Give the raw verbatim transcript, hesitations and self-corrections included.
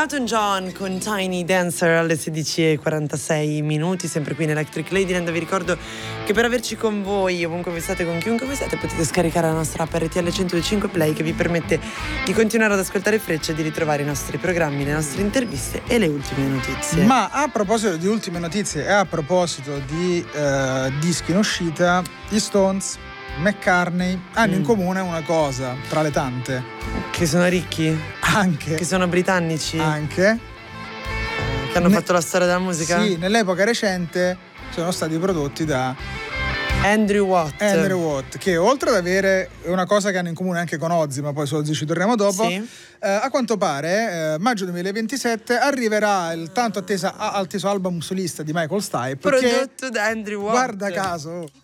Elton John con Tiny Dancer alle sedici e quarantasei minuti, sempre qui in Electric Ladyland. Vi ricordo che per averci con voi, ovunque voi state, con chiunque voi siete, potete scaricare la nostra app R T L centocinque Play, che vi permette di continuare ad ascoltare Freccia e di ritrovare i nostri programmi, le nostre interviste e le ultime notizie. Ma a proposito di ultime notizie e a proposito di uh, dischi in uscita, gli Stones, McCartney hanno mm. in comune una cosa tra le tante: che sono ricchi, anche che sono britannici, anche che hanno ne- fatto la storia della musica. Sì, nell'epoca recente sono stati prodotti da Andrew Watt. Andrew Watt, che oltre ad avere una cosa che hanno in comune anche con Ozzy, ma poi su Ozzy ci torniamo dopo, sì. eh, a quanto pare eh, maggio duemilaventisette arriverà il tanto attesa, atteso album solista di Michael Stipe, prodotto da Andrew Watt. Guarda caso